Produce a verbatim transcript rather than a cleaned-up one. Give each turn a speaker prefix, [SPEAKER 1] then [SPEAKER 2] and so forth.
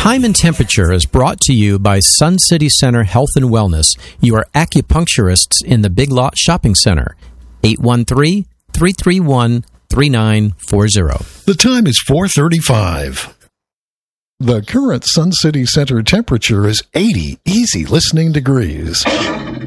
[SPEAKER 1] Time and Temperature is brought to you by Sun City Center Health and Wellness, your acupuncturists in the Big Lot Shopping Center. eight one three, three three one, three nine four zero.
[SPEAKER 2] The time is four thirty-five. The current Sun City Center temperature is eighty easy listening degrees.